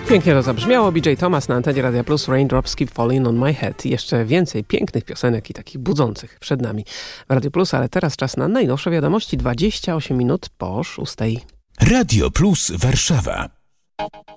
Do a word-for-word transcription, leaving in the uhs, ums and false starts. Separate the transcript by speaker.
Speaker 1: Pięknie to zabrzmiało. B J Thomas na antenie Radia Plus, Raindrops Keep Falling on My Head. Jeszcze więcej pięknych piosenek i takich budzących przed nami w Radio Plus, ale teraz czas na najnowsze wiadomości. dwadzieścia osiem minut po szóstej.
Speaker 2: Radio Plus Warszawa.